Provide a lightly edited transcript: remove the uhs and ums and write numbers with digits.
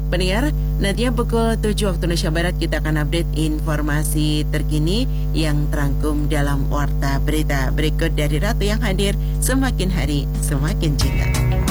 Pendengar, nantinya pukul 7 waktu Indonesia Barat kita akan update informasi terkini yang terangkum dalam Warta Berita. Berikut dari Ratu yang hadir, semakin hari semakin cinta.